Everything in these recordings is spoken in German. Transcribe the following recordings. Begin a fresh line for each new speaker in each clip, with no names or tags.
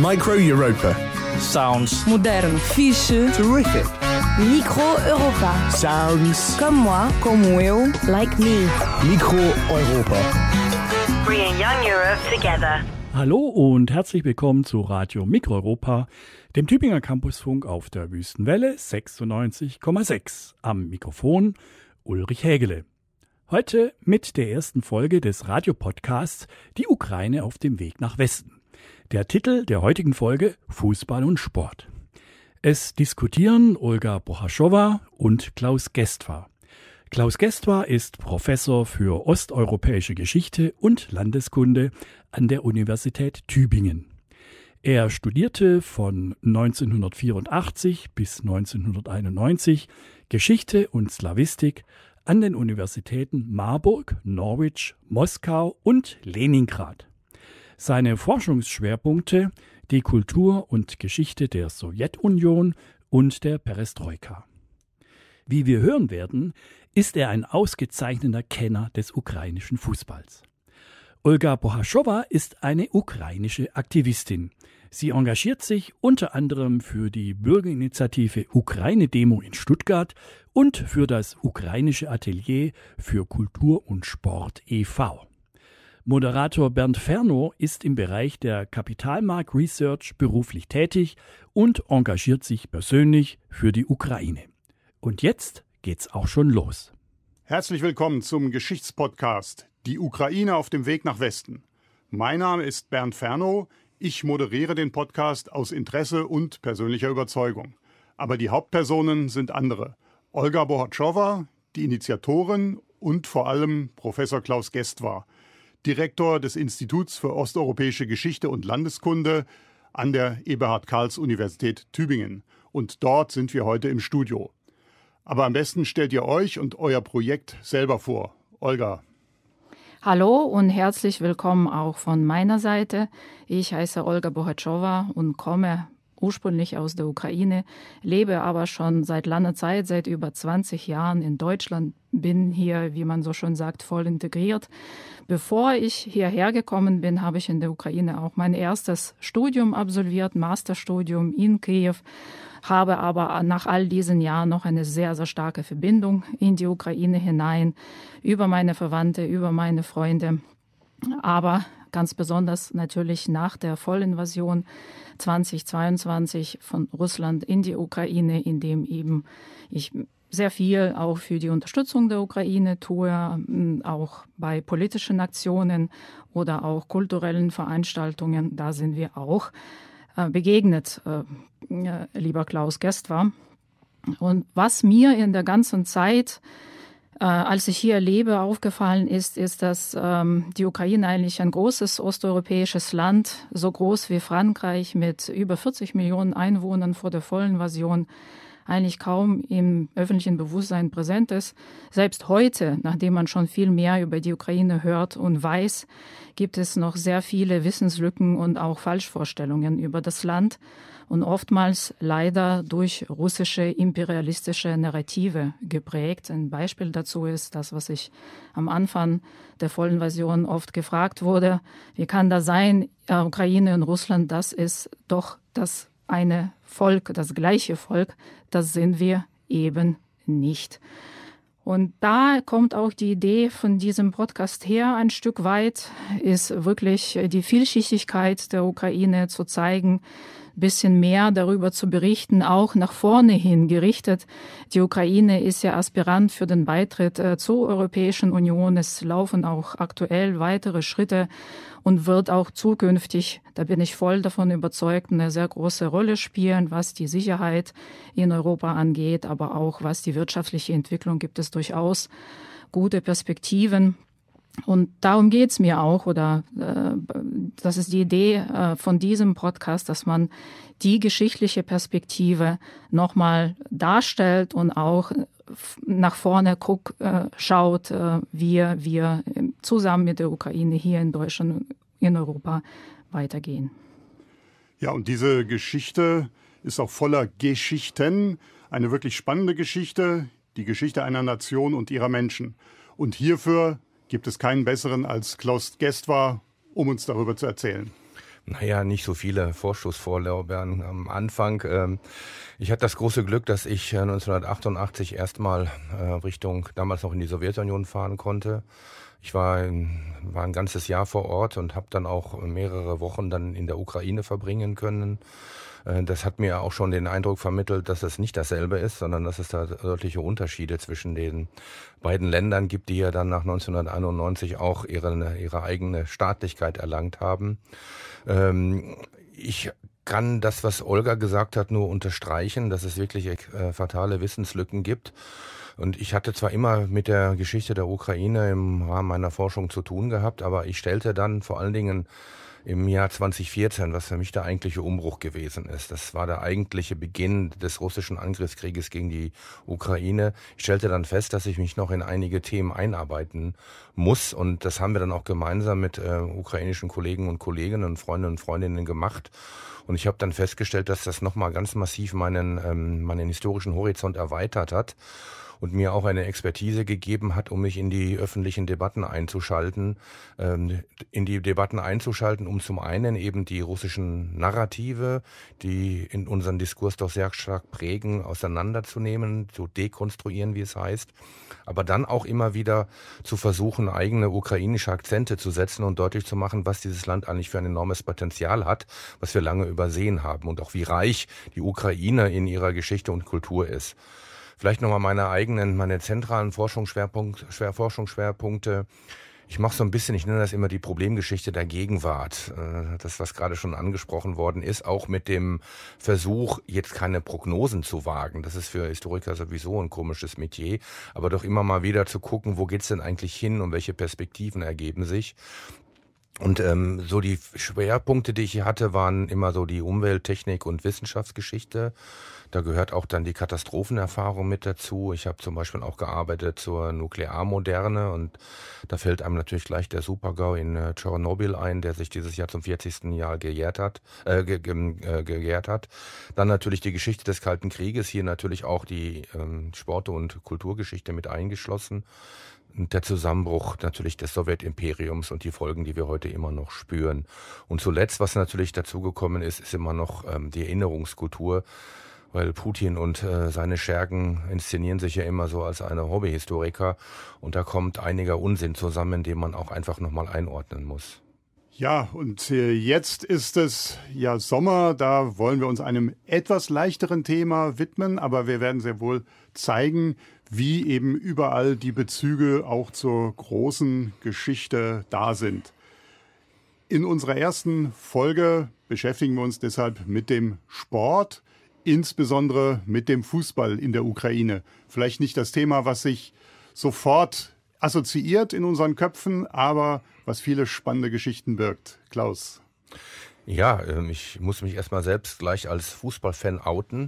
Micro Europa.
Sounds
Modern.
Fiche.
Terrific.
Micro Europa.
Sounds.
Comme moi.
Como eu.
Like me.
Micro Europa.
Bringing young Europe together.
Hallo und herzlich willkommen zu Radio Mikroeuropa, dem Tübinger Campusfunk auf der Wüstenwelle 96,6. Am Mikrofon Ulrich Hägele. Heute mit der ersten Folge des Radiopodcasts Die Ukraine auf dem Weg nach Westen. Der Titel der heutigen Folge: Fußball und Sport. Es diskutieren Olga Bohaschowa und Klaus Gestwar. Klaus Gestwar ist Professor für osteuropäische Geschichte und Landeskunde an der Universität Tübingen. Er studierte von 1984 bis 1991 Geschichte und Slawistik an den Universitäten Marburg, Norwich, Moskau und Leningrad. Seine Forschungsschwerpunkte die Kultur und Geschichte der Sowjetunion und der Perestroika. Wie wir hören werden, ist er ein ausgezeichneter Kenner des ukrainischen Fußballs. Olga Bohaschowa ist eine ukrainische Aktivistin. Sie engagiert sich unter anderem für die Bürgerinitiative Ukraine-Demo in Stuttgart und für das ukrainische Atelier für Kultur und Sport e.V. Moderator Bernd Fernow ist im Bereich der Kapitalmarkt Research beruflich tätig und engagiert sich persönlich für die Ukraine. Und jetzt geht's auch schon los.
Herzlich willkommen zum Geschichtspodcast Die Ukraine auf dem Weg nach Westen. Mein Name ist Bernd Fernow. Ich moderiere den Podcast aus Interesse und persönlicher Überzeugung. Aber die Hauptpersonen sind andere. Olga Bohaschowa, die Initiatorin, und vor allem Professor Klaus Gestwar, Direktor des Instituts für osteuropäische Geschichte und Landeskunde an der Eberhard-Karls-Universität Tübingen. Und dort sind wir heute im Studio. Aber am besten stellt ihr euch und euer Projekt selber vor. Olga.
Hallo und herzlich willkommen auch von meiner Seite. Ich heiße Olga Bohaschowa und komme ursprünglich aus der Ukraine, lebe aber schon seit langer Zeit, seit über 20 Jahren in Deutschland, bin hier, wie man so schön sagt, voll integriert. Bevor ich hierher gekommen bin, habe ich in der Ukraine auch mein erstes Studium absolviert, Masterstudium in Kiew, habe aber nach all diesen Jahren noch eine sehr, sehr starke Verbindung in die Ukraine hinein, über meine Verwandte, über meine Freunde, aber ganz besonders natürlich nach der Vollinvasion 2022 von Russland in die Ukraine, in dem eben ich sehr viel auch für die Unterstützung der Ukraine tue, auch bei politischen Aktionen oder auch kulturellen Veranstaltungen. Da sind wir auch begegnet, lieber Klaus Gestwar. Und was mir in der ganzen Zeit, als ich hier lebe, aufgefallen ist, dass die Ukraine eigentlich ein großes osteuropäisches Land, so groß wie Frankreich mit über 40 Millionen Einwohnern vor der Vollinvasion, eigentlich kaum im öffentlichen Bewusstsein präsent ist. Selbst heute, nachdem man schon viel mehr über die Ukraine hört und weiß, gibt es noch sehr viele Wissenslücken und auch Falschvorstellungen über das Land und oftmals leider durch russische imperialistische Narrative geprägt. Ein Beispiel dazu ist das, was ich am Anfang der Vollinvasion oft gefragt wurde: Wie kann das sein, Ukraine und Russland, das ist doch das eine Volk, das gleiche Volk, das sind wir eben nicht. Und da kommt auch die Idee von diesem Podcast her ein Stück weit, ist wirklich die Vielschichtigkeit der Ukraine zu zeigen, ein bisschen mehr darüber zu berichten, auch nach vorne hin gerichtet. Die Ukraine ist ja Aspirant für den Beitritt zur Europäischen Union. Es laufen auch aktuell weitere Schritte und wird auch zukünftig, da bin ich voll davon überzeugt, eine sehr große Rolle spielen, was die Sicherheit in Europa angeht, aber auch was die wirtschaftliche Entwicklung gibt es durchaus gute Perspektiven. Und darum geht's mir auch, oder das ist die Idee von diesem Podcast, dass man die geschichtliche Perspektive nochmal darstellt und auch nach vorne schaut, wie wir zusammen mit der Ukraine hier in Deutschland, in Europa weitergehen.
Ja, und diese Geschichte ist auch voller Geschichten, eine wirklich spannende Geschichte, die Geschichte einer Nation und ihrer Menschen. Und hierfür gibt es keinen besseren als Klaus Gestwar, um uns darüber zu erzählen.
Naja, nicht so viele Vorschussvorlorbeeren am Anfang. Ich hatte das große Glück, dass ich 1988 erstmal damals noch in die Sowjetunion fahren konnte. Ich war ein ganzes Jahr vor Ort und habe dann auch mehrere Wochen dann in der Ukraine verbringen können. Das hat mir auch schon den Eindruck vermittelt, dass es nicht dasselbe ist, sondern dass es da deutliche Unterschiede zwischen den beiden Ländern gibt, die ja dann nach 1991 auch ihre eigene Staatlichkeit erlangt haben. Ich kann das, was Olga gesagt hat, nur unterstreichen, dass es wirklich fatale Wissenslücken gibt. Und ich hatte zwar immer mit der Geschichte der Ukraine im Rahmen meiner Forschung zu tun gehabt, aber ich stellte dann vor allen Dingen im Jahr 2014, was für mich der eigentliche Umbruch gewesen ist. Das war der eigentliche Beginn des russischen Angriffskrieges gegen die Ukraine. Ich stellte dann fest, dass ich mich noch in einige Themen einarbeiten muss. Und das haben wir dann auch gemeinsam mit ukrainischen Kollegen und Kolleginnen und Freunden und Freundinnen gemacht. Und ich habe dann festgestellt, dass das nochmal ganz massiv meinen historischen Horizont erweitert hat und mir auch eine Expertise gegeben hat, um mich in die öffentlichen Debatten einzuschalten. Um zum einen eben die russischen Narrative, die in unseren Diskurs doch sehr stark prägen, auseinanderzunehmen, zu dekonstruieren, wie es heißt, aber dann auch immer wieder zu versuchen, eigene ukrainische Akzente zu setzen und deutlich zu machen, was dieses Land eigentlich für ein enormes Potenzial hat, was wir lange übersehen haben und auch wie reich die Ukraine in ihrer Geschichte und Kultur ist. Vielleicht nochmal meine zentralen Forschungsschwerpunkte. Ich mache so ein bisschen, ich nenne das immer die Problemgeschichte der Gegenwart. Das, was gerade schon angesprochen worden ist, auch mit dem Versuch, jetzt keine Prognosen zu wagen. Das ist für Historiker sowieso ein komisches Metier. Aber doch immer mal wieder zu gucken, wo geht's denn eigentlich hin und welche Perspektiven ergeben sich. Und so die Schwerpunkte, die ich hier hatte, waren immer so die Umwelt, Technik und Wissenschaftsgeschichte. Da gehört auch dann die Katastrophenerfahrung mit dazu. Ich habe zum Beispiel auch gearbeitet zur Nuklearmoderne und da fällt einem natürlich gleich der Supergau in Tschernobyl ein, der sich dieses Jahr zum 40. Jahr gejährt hat. Dann natürlich die Geschichte des Kalten Krieges, hier natürlich auch die Sport- und Kulturgeschichte mit eingeschlossen. Und der Zusammenbruch natürlich des Sowjetimperiums und die Folgen, die wir heute immer noch spüren. Und zuletzt, was natürlich dazugekommen ist, ist immer noch die Erinnerungskultur, weil Putin und seine Schergen inszenieren sich ja immer so als eine Hobbyhistoriker. Und da kommt einiger Unsinn zusammen, den man auch einfach nochmal einordnen muss.
Ja, und jetzt ist es ja Sommer, da wollen wir uns einem etwas leichteren Thema widmen, aber wir werden sehr wohl zeigen, wie eben überall die Bezüge auch zur großen Geschichte da sind. In unserer ersten Folge beschäftigen wir uns deshalb mit dem Sport, insbesondere mit dem Fußball in der Ukraine. Vielleicht nicht das Thema, was sich sofort assoziiert in unseren Köpfen, aber was viele spannende Geschichten birgt. Klaus.
Ja, ich muss mich erstmal selbst gleich als Fußballfan outen.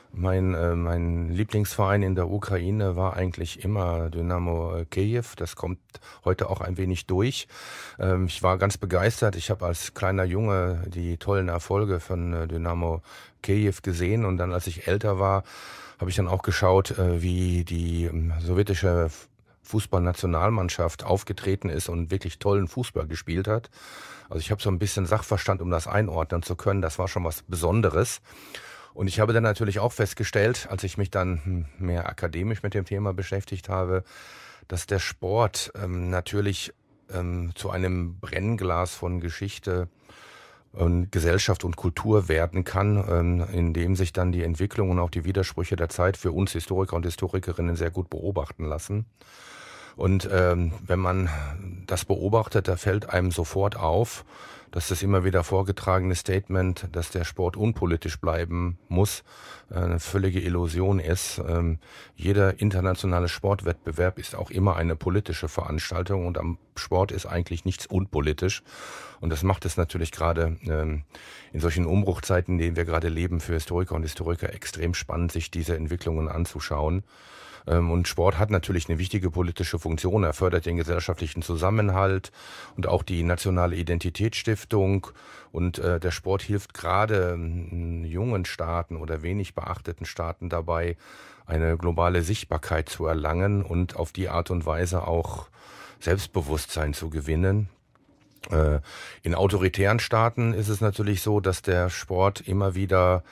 Mein Lieblingsverein in der Ukraine war eigentlich immer Dynamo Kiew. Das kommt heute auch ein wenig durch. Ich war ganz begeistert. Ich habe als kleiner Junge die tollen Erfolge von Dynamo Kiew gesehen. Und dann, als ich älter war, habe ich dann auch geschaut, wie die sowjetische Fußballnationalmannschaft aufgetreten ist und wirklich tollen Fußball gespielt hat. Also ich habe so ein bisschen Sachverstand, um das einordnen zu können. Das war schon was Besonderes. Und ich habe dann natürlich auch festgestellt, als ich mich dann mehr akademisch mit dem Thema beschäftigt habe, dass der Sport natürlich zu einem Brennglas von Geschichte und Gesellschaft und Kultur werden kann, in dem sich dann die Entwicklung und auch die Widersprüche der Zeit für uns Historiker und Historikerinnen sehr gut beobachten lassen. Und wenn man das beobachtet, da fällt einem sofort auf, dass das immer wieder vorgetragene Statement, dass der Sport unpolitisch bleiben muss, eine völlige Illusion ist. Jeder internationale Sportwettbewerb ist auch immer eine politische Veranstaltung und am Sport ist eigentlich nichts unpolitisch. Und das macht es natürlich gerade in solchen Umbruchzeiten, in denen wir gerade leben, für Historiker und Historiker extrem spannend, sich diese Entwicklungen anzuschauen. Und Sport hat natürlich eine wichtige politische Funktion. Er fördert den gesellschaftlichen Zusammenhalt und auch die nationale Identitätsstiftung. Und der Sport hilft gerade jungen Staaten oder wenig beachteten Staaten dabei, eine globale Sichtbarkeit zu erlangen und auf die Art und Weise auch Selbstbewusstsein zu gewinnen. In autoritären Staaten ist es natürlich so, dass der Sport immer wieder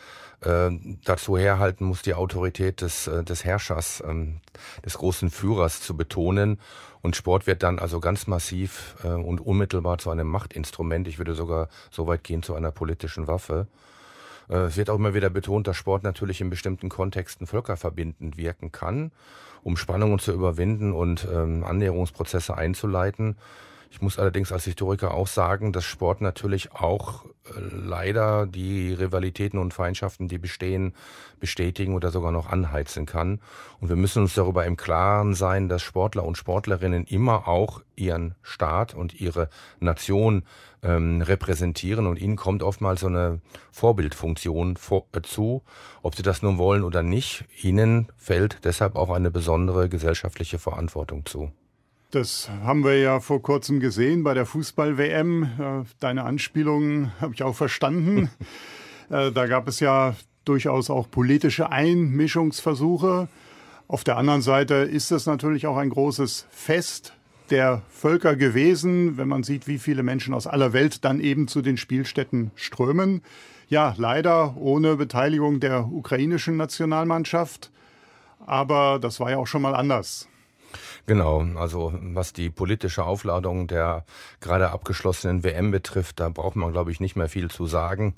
dazu herhalten muss, die Autorität des Herrschers, des großen Führers zu betonen. Und Sport wird dann also ganz massiv und unmittelbar zu einem Machtinstrument. Ich würde sogar so weit gehen, zu einer politischen Waffe. Es wird auch immer wieder betont, dass Sport natürlich in bestimmten Kontexten völkerverbindend wirken kann, um Spannungen zu überwinden und Annäherungsprozesse einzuleiten. Ich muss allerdings als Historiker auch sagen, dass Sport natürlich auch leider die Rivalitäten und Feindschaften, die bestehen, bestätigen oder sogar noch anheizen kann. Und wir müssen uns darüber im Klaren sein, dass Sportler und Sportlerinnen immer auch ihren Staat und ihre Nation repräsentieren. Und ihnen kommt oftmals so eine Vorbildfunktion zu, ob sie das nun wollen oder nicht. Ihnen fällt deshalb auch eine besondere gesellschaftliche Verantwortung zu.
Das haben wir ja vor kurzem gesehen bei der Fußball-WM. Deine Anspielungen habe ich auch verstanden. Da gab es ja durchaus auch politische Einmischungsversuche. Auf der anderen Seite ist es natürlich auch ein großes Fest der Völker gewesen, wenn man sieht, wie viele Menschen aus aller Welt dann eben zu den Spielstätten strömen. Ja, leider ohne Beteiligung der ukrainischen Nationalmannschaft. Aber das war ja auch schon mal anders.
Genau, also was die politische Aufladung der gerade abgeschlossenen WM betrifft, da braucht man, glaube ich, nicht mehr viel zu sagen.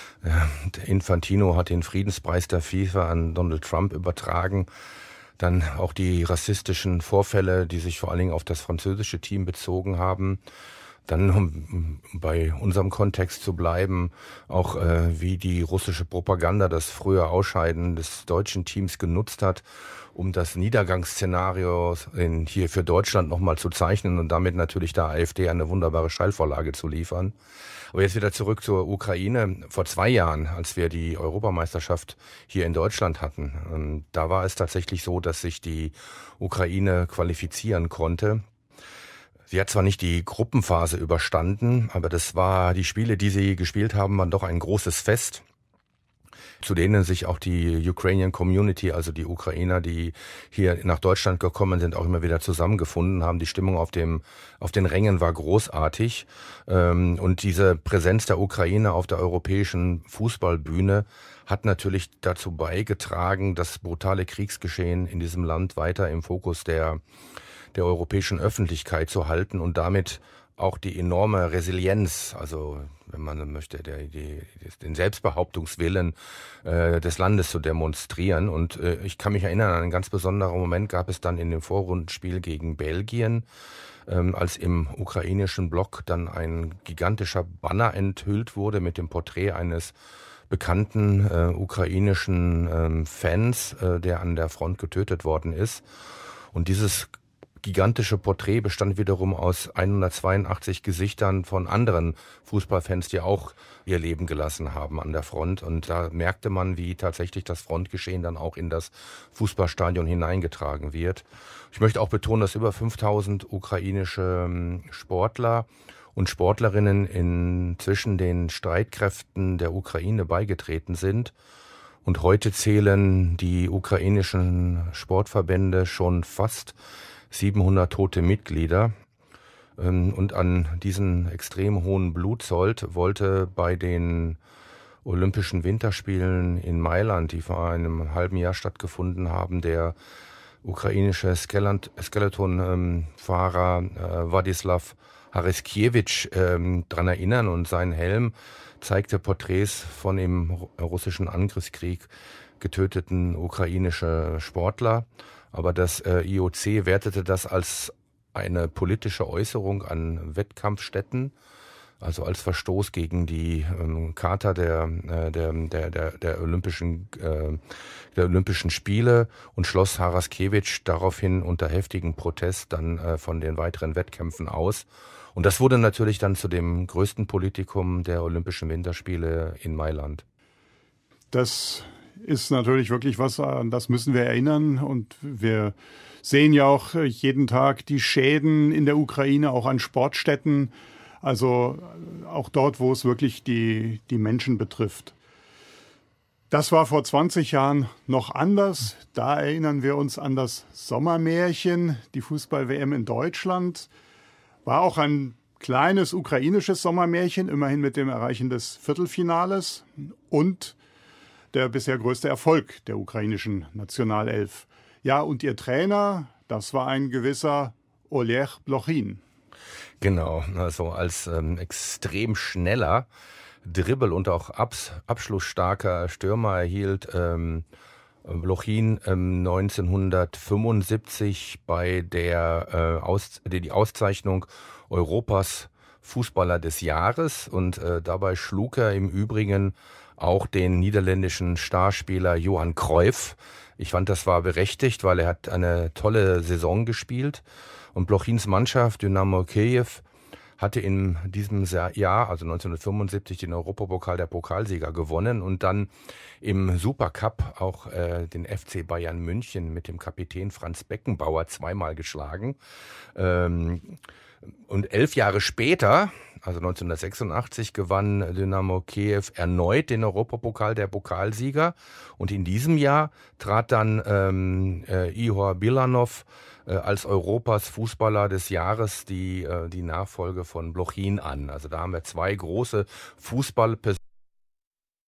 Infantino hat den Friedenspreis der FIFA an Donald Trump übertragen. Dann auch die rassistischen Vorfälle, die sich vor allen Dingen auf das französische Team bezogen haben. Dann, um bei unserem Kontext zu bleiben, auch wie die russische Propaganda das frühe Ausscheiden des deutschen Teams genutzt hat, um das Niedergangsszenario hier für Deutschland nochmal zu zeichnen und damit natürlich der AfD eine wunderbare Steilvorlage zu liefern. Aber jetzt wieder zurück zur Ukraine. Vor 2 Jahren, als wir die Europameisterschaft hier in Deutschland hatten, da war es tatsächlich so, dass sich die Ukraine qualifizieren konnte. Sie hat zwar nicht die Gruppenphase überstanden, aber die Spiele, die sie gespielt haben, waren doch ein großes Fest, zu denen sich auch die Ukrainian Community, also die Ukrainer, die hier nach Deutschland gekommen sind, auch immer wieder zusammengefunden haben. Die Stimmung auf den Rängen war großartig. Und diese Präsenz der Ukraine auf der europäischen Fußballbühne hat natürlich dazu beigetragen, das brutale Kriegsgeschehen in diesem Land weiter im Fokus der europäischen Öffentlichkeit zu halten und damit auch die enorme Resilienz, also wenn man möchte, den Selbstbehauptungswillen des Landes zu demonstrieren. Und ich kann mich erinnern, an einen ganz besonderen Moment gab es dann in dem Vorrundenspiel gegen Belgien, als im ukrainischen Block dann ein gigantischer Banner enthüllt wurde mit dem Porträt eines bekannten ukrainischen Fans, der an der Front getötet worden ist. Und dieses gigantische Porträt bestand wiederum aus 182 Gesichtern von anderen Fußballfans, die auch ihr Leben gelassen haben an der Front. Und da merkte man, wie tatsächlich das Frontgeschehen dann auch in das Fußballstadion hineingetragen wird. Ich möchte auch betonen, dass über 5000 ukrainische Sportler und Sportlerinnen inzwischen den Streitkräften der Ukraine beigetreten sind. Und heute zählen die ukrainischen Sportverbände schon fast 700 tote Mitglieder. Und an diesen extrem hohen Blutsold wollte bei den Olympischen Winterspielen in Mailand, die vor einem halben Jahr stattgefunden haben, der ukrainische Skeletonfahrer Władysław Hareskiewicz daran erinnern. Und sein Helm zeigte Porträts von im russischen Angriffskrieg getöteten ukrainische Sportler. Aber das IOC wertete das als eine politische Äußerung an Wettkampfstätten, also als Verstoß gegen die Charta der Olympischen Spiele und schloss Hareskiewicz daraufhin unter heftigen Protest dann von den weiteren Wettkämpfen aus. Und das wurde natürlich dann zu dem größten Politikum der Olympischen Winterspiele in Mailand.
Das ist natürlich wirklich was, an das müssen wir erinnern. Und wir sehen ja auch jeden Tag die Schäden in der Ukraine, auch an Sportstätten. Also auch dort, wo es wirklich die Menschen betrifft. Das war vor 20 Jahren noch anders. Da erinnern wir uns an das Sommermärchen, die Fußball-WM in Deutschland. War auch ein kleines ukrainisches Sommermärchen, immerhin mit dem Erreichen des Viertelfinales und der bisher größte Erfolg der ukrainischen Nationalelf. Ja, und ihr Trainer, das war ein gewisser Oleg Blochin.
Genau, also als extrem schneller Dribbel- und auch abschlussstarker Stürmer erhielt Blochin 1975 bei die Auszeichnung Europas Fußballer des Jahres und dabei schlug er im Übrigen auch den niederländischen Starspieler Johan Cruyff. Ich fand, das war berechtigt, weil er hat eine tolle Saison gespielt und Blochins Mannschaft Dynamo Kiew hatte in diesem Jahr, also 1975, den Europapokal der Pokalsieger gewonnen und dann im Supercup auch den FC Bayern München mit dem Kapitän Franz Beckenbauer zweimal geschlagen. Und 11 Jahre später, also 1986, gewann Dynamo Kiew erneut den Europapokal der Pokalsieger. Und in diesem Jahr trat dann Ihor Bilanov als Europas Fußballer des Jahres die Nachfolge von Blochin an. Also da haben wir zwei große Fußballpersönlichkeiten